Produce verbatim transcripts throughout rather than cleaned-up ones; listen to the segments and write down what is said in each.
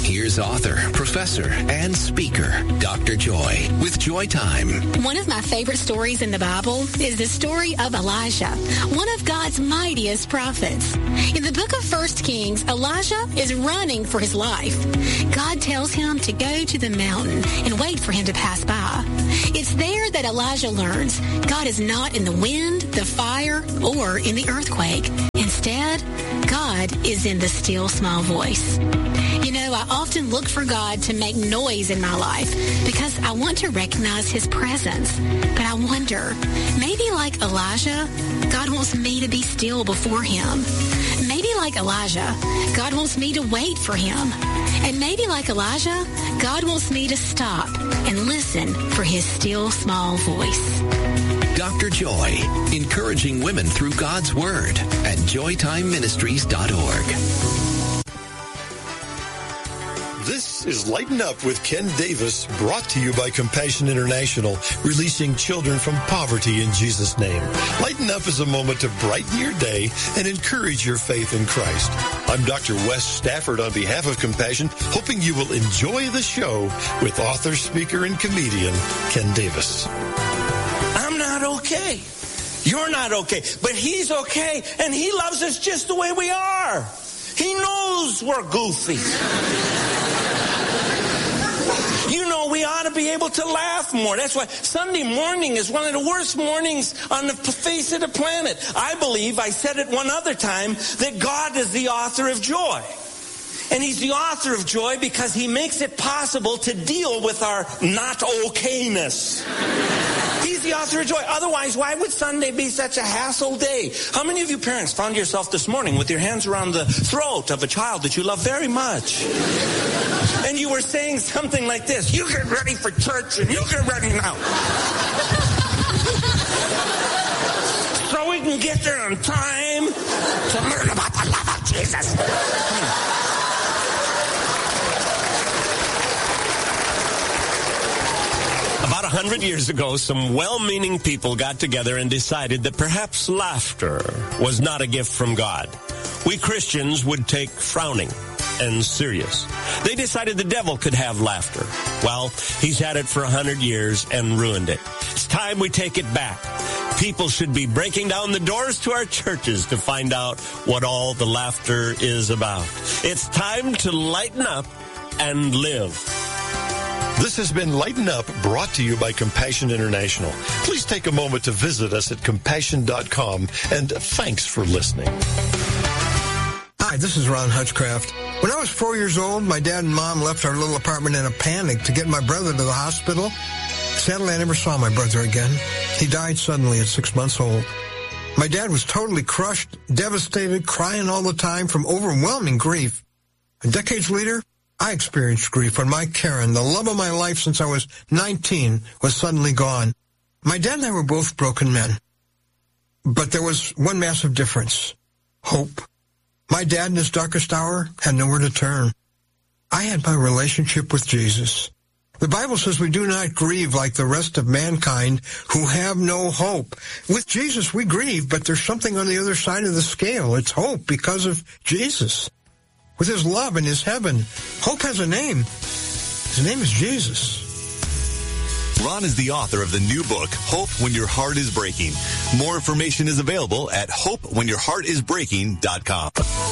Here's author, professor, and speaker, Doctor Joy, with Joy Time. One of my favorite stories in the Bible is the story of Elijah, one of God's mightiest prophets. In the book of First Kings, Elijah is running for his life. God tells him to go to the mountain and wait for him to pass by. It's there that Elijah learns God is not in the wind, the fire, or in the earthquake. Instead, God is in the still small voice. You know, I often look for God to make noise in my life because I want to recognize his presence. But I wonder, maybe like Elijah, God wants me to be still before him. Maybe like Elijah, God wants me to wait for him. And maybe like Elijah, God wants me to stop and listen for his still small voice. Doctor Joy, encouraging women through God's Word at joy time ministries dot org. This is Lighten Up with Ken Davis, brought to you by Compassion International, releasing children from poverty in Jesus' name. Lighten Up is a moment to brighten your day and encourage your faith in Christ. I'm Doctor Wes Stafford on behalf of Compassion, hoping you will enjoy the show with author, speaker, and comedian Ken Davis. I'm not okay. You're not okay. But he's okay, and he loves us just the way we are. He knows we're goofy. You know, we ought to be able to laugh more. That's why Sunday morning is one of the worst mornings on the face of the planet. I believe, I said it one other time, that God is the author of joy. And he's the author of joy because he makes it possible to deal with our not okayness. He's the author of joy. Otherwise, why would Sunday be such a hassle day? How many of you parents found yourself this morning with your hands around the throat of a child that you love very much? And you were saying something like this: you get ready for church and you get ready now. So we can get there on time to learn about the love of Jesus. About a hundred years ago, some well-meaning people got together and decided that perhaps laughter was not a gift from God. We Christians would take frowning and serious. They decided the devil could have laughter. Well, he's had it for a hundred years and ruined it. It's time we take it back. People should be breaking down the doors to our churches to find out what all the laughter is about. It's time to lighten up and live. This has been Lighten Up, brought to you by Compassion International. Please take a moment to visit us at compassion dot com, and thanks for listening. Hi, this is Ron Hutchcraft. When I was four years old, my dad and mom left our little apartment in a panic to get my brother to the hospital. Sadly, I never saw my brother again. He died suddenly at six months old. My dad was totally crushed, devastated, crying all the time from overwhelming grief. Decades later, I experienced grief when my Karen, the love of my life since I was nineteen, was suddenly gone. My dad and I were both broken men. But there was one massive difference: hope. My dad in his darkest hour had nowhere to turn. I had my relationship with Jesus. The Bible says we do not grieve like the rest of mankind who have no hope. With Jesus, we grieve, but there's something on the other side of the scale. It's hope because of Jesus. With his love and his heaven, hope has a name. His name is Jesus. Ron is the author of the new book, Hope When Your Heart Is Breaking. More information is available at hope when your heart is breaking dot com.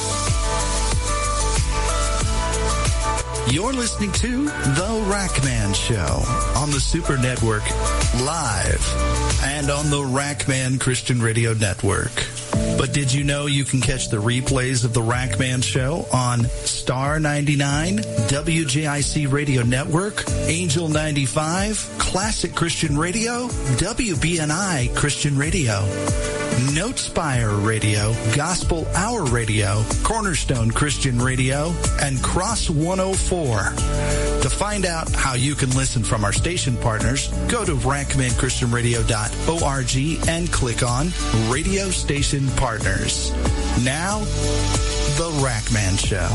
You're listening to The Rackman Show on the Super Network, live, and on the Rackman Christian Radio Network. But did you know you can catch the replays of The Rackman Show on Star ninety-nine, W J I C Radio Network, Angel ninety-five, Classic Christian Radio, W B N I Christian Radio, Notespire Radio, Gospel Hour Radio, Cornerstone Christian Radio, and Cross one oh four. To find out how you can listen from our station partners, go to rackman christian radio dot org and click on Radio Station Partners. Now, The Rackman Show.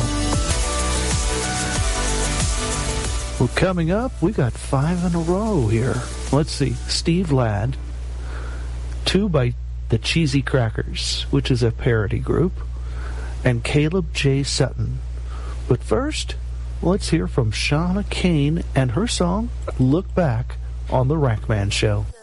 Well, coming up, we got five in a row here. Let's see. Steve Ladd, two by the Cheesy Crackers, which is a parody group, and Caleb J. Sutton. But first, let's hear from Shauna Kane and her song, Look Back, on The Rackman Show.